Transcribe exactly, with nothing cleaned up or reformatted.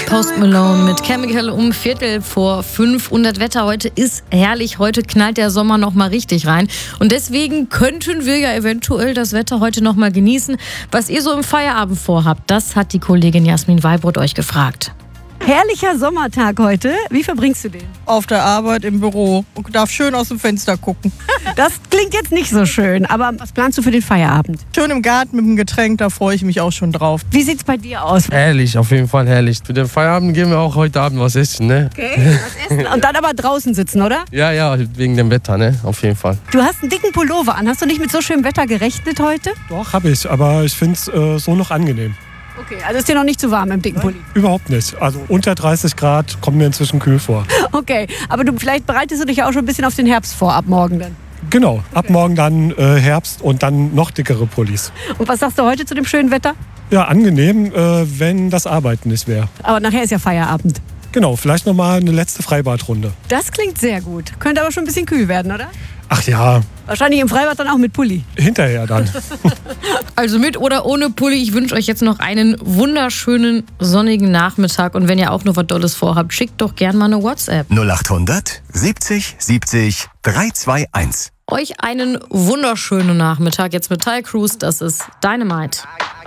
Post Malone mit Chemical um Viertel vor fünf. Und das Wetter heute ist herrlich. Heute knallt der Sommer noch mal richtig rein. Und deswegen könnten wir ja eventuell das Wetter heute noch mal genießen. Was ihr so im Feierabend vorhabt, das hat die Kollegin Jasmin Weibrot euch gefragt. Herrlicher Sommertag heute. Wie verbringst du den? Auf der Arbeit im Büro und darf schön aus dem Fenster gucken. Das klingt jetzt nicht so schön, aber was planst du für den Feierabend? Schön im Garten mit dem Getränk, da freue ich mich auch schon drauf. Wie sieht's bei dir aus? Herrlich, auf jeden Fall herrlich. Für den Feierabend gehen wir auch heute Abend was essen, ne? Okay, was essen und dann aber draußen sitzen, oder? Ja, ja, wegen dem Wetter, ne? Auf jeden Fall. Du hast einen dicken Pullover an. Hast du nicht mit so schönem Wetter gerechnet heute? Doch, habe ich, aber ich finde es äh, so noch angenehm. Okay, also ist dir noch nicht zu warm im dicken Pulli? Überhaupt nicht. Also unter dreißig Grad kommen mir inzwischen kühl vor. Okay, aber du, vielleicht bereitest du dich ja auch schon ein bisschen auf den Herbst vor, ab morgen dann. Genau, ab morgen dann äh, Herbst und dann noch dickere Pullis. Und was sagst du heute zu dem schönen Wetter? Ja, angenehm, äh, wenn das Arbeiten nicht wäre. Aber nachher ist ja Feierabend. Genau, vielleicht nochmal eine letzte Freibadrunde. Das klingt sehr gut. Könnte aber schon ein bisschen kühl werden, oder? Ach ja, Wahrscheinlich im Freibad dann auch mit Pulli. hinterher dann. Also mit oder ohne Pulli, ich wünsche euch jetzt noch einen wunderschönen sonnigen Nachmittag. Und wenn ihr auch noch was Tolles vorhabt, schickt doch gern mal eine WhatsApp. null acht hundert siebzig siebzig dreihunderteinundzwanzig. Euch einen wunderschönen Nachmittag jetzt mit Ty Cruz. Das ist Dynamite.